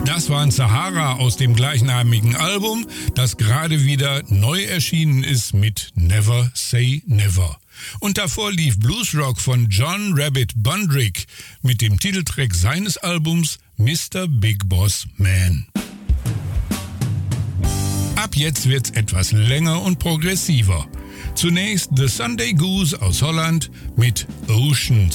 Das waren Sahara aus dem gleichnamigen Album, das gerade wieder neu erschienen ist mit Never Say Never. Und davor lief Bluesrock von John Rabbit Bundrick mit dem Titeltrack seines Albums Mr. Big Boss Man. Ab jetzt wird's etwas länger und progressiver. Zunächst The Sunday Goose aus Holland mit Oceans.